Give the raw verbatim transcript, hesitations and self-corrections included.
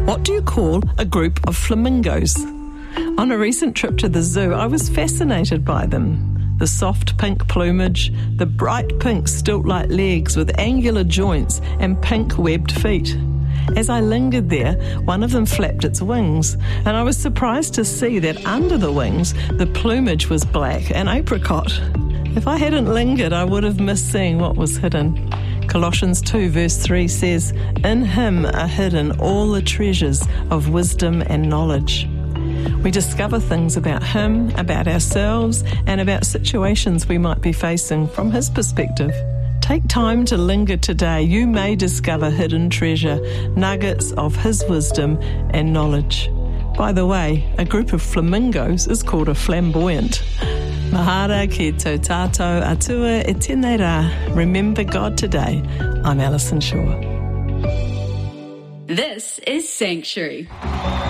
What do you call a group of flamingos? On a recent trip to the zoo, I was fascinated by them. The soft pink plumage, the bright pink stilt-like legs with angular joints and pink webbed feet. As I lingered there, one of them flapped its wings, and I was surprised to see that under the wings, the plumage was black and apricot. If I hadn't lingered, I would have missed seeing what was hidden. Colossians two verse three says, "In him are hidden all the treasures of wisdom and knowledge." We discover things about him, about ourselves, and about situations we might be facing from his perspective. Take time to linger today. You may discover hidden treasure, nuggets of his wisdom and knowledge. By the way, a group of flamingos is called a flamboyant. Mahara ki tō tātou atua e tēnei rā. Remember God today. I'm Alison Shaw. This is Sanctuary.